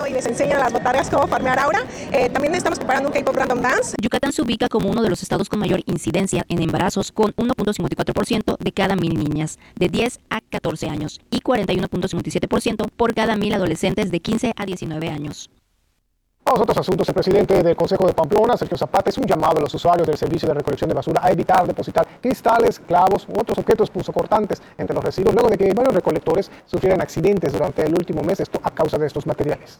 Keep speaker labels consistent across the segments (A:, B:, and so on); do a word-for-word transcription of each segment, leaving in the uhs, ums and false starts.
A: y les enseñan a las botargas cómo farmear aura. Eh, también estamos preparando un K-pop Random Dance.
B: Yucatán se ubica como uno de los estados con mayor incidencia en embarazos, con uno punto cincuenta y cuatro por ciento de cada mil niñas de diez a catorce años y cuarenta y uno punto cincuenta y siete por ciento por cada mil adolescentes de quince a diecinueve años.
C: A los otros asuntos, el presidente del Consejo de Pamplona, Sergio Zapata, hizo un llamado a los usuarios del servicio de recolección de basura a evitar depositar cristales, clavos u otros objetos punzocortantes entre los residuos, luego de que varios recolectores sufrieran accidentes durante el último mes, esto a causa de estos materiales.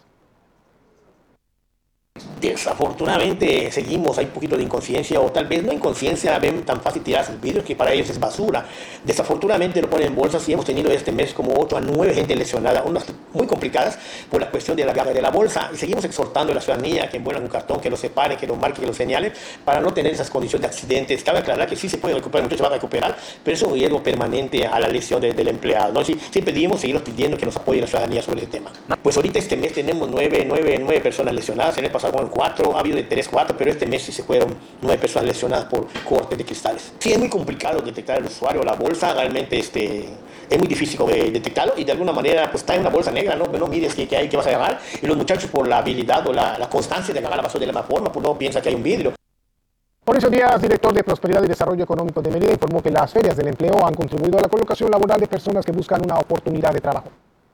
D: Desafortunadamente seguimos, hay un poquito de inconsciencia, o tal vez no inconsciencia, ven tan fácil tirar sus vidrios que para ellos es basura. Desafortunadamente lo ponen en bolsas y hemos tenido este mes como ocho a nueve gente lesionada, unas muy complicadas por la cuestión de la llave de la bolsa. Y seguimos exhortando a la ciudadanía que envuelvan un cartón, que lo separe, que lo marque, que lo señale, para no tener esas condiciones de accidentes. Cabe aclarar que sí se puede recuperar, muchos se va a recuperar, pero es un riesgo permanente a la lesión de, del empleado, ¿no? Sí, sí pedimos, seguimos pidiendo que nos apoye la ciudadanía sobre ese tema. Pues ahorita este mes tenemos nueve, nueve, nueve personas lesionadas, en el pasado fueron cuatro, ha habido de tres, cuatro, pero este mes sí se fueron nueve personas lesionadas por cortes de cristales. Sí, es muy complicado detectar al usuario, la bolsa, realmente este, es muy difícil de detectarlo y de alguna manera pues está en una bolsa negra, ¿no? No mires que, que hay que vas a agarrar y los muchachos por la habilidad o la, la constancia de agarrar la basura de la misma forma, pues no piensan que hay un vidrio.
C: Mauricio Díaz, director de Prosperidad y Desarrollo Económico de Mérida, informó que las ferias del empleo han contribuido a la colocación laboral de personas que buscan una oportunidad de trabajo.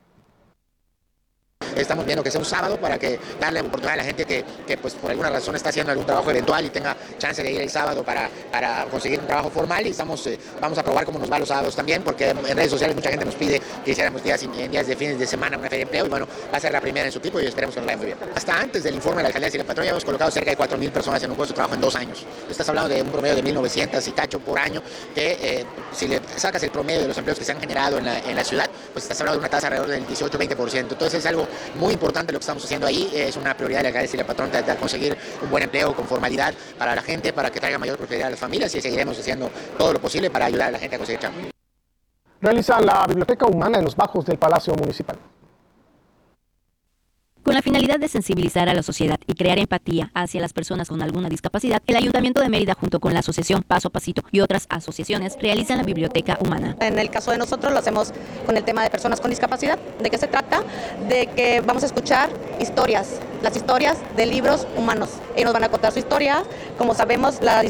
E: Estamos viendo que sea un sábado para que darle oportunidad a la gente que, que pues por alguna razón está haciendo algún trabajo eventual y tenga chance de ir el sábado para, para conseguir un trabajo formal, y estamos, eh, vamos a probar cómo nos va los sábados también, porque en redes sociales mucha gente nos pide que hiciéramos días, días de fines de semana una feria de empleo, y bueno, va a ser la primera en su tipo y esperemos que nos vaya muy bien. Hasta antes del informe de la alcaldía de Ciudad Patrón ya hemos colocado cerca de cuatro mil personas en un puesto de trabajo en dos años. Estás hablando de un promedio de mil novecientos y cacho por año, que eh, si le sacas el promedio de los empleos que se han generado en la, en la ciudad, pues estás hablando de una tasa alrededor del dieciocho a veinte por ciento. Entonces es algo muy importante lo que estamos haciendo ahí. Es una prioridad de la alcaldía de Patrón de conseguir un buen empleo con formalidad para la gente, para que traiga mayor prosperidad a las familias, y seguiremos haciendo todo lo posible para ayudar a la gente a conseguir chamba.
C: Realiza la Biblioteca Humana en los bajos del Palacio Municipal.
B: Con la finalidad de sensibilizar a la sociedad y crear empatía hacia las personas con alguna discapacidad, el Ayuntamiento de Mérida, junto con la Asociación Paso a Pasito y otras asociaciones, realizan la Biblioteca Humana.
A: En el caso de nosotros lo hacemos con el tema de personas con discapacidad. ¿De qué se trata? De que vamos a escuchar historias, las historias de libros humanos. Ellos nos van a contar su historia. Como sabemos, la